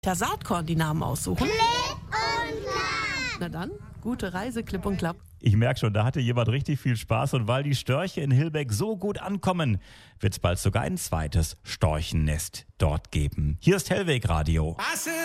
Per Saatkorn die Namen aussuchen. Klipp und Klapp. Na dann, gute Reise, Klipp und Klapp. Ich merke schon, da hatte jemand richtig viel Spaß. Und weil die Störche in Hillbeck so gut ankommen, wird es bald sogar ein zweites Storchennest dort geben. Hier ist Hellweg Radio.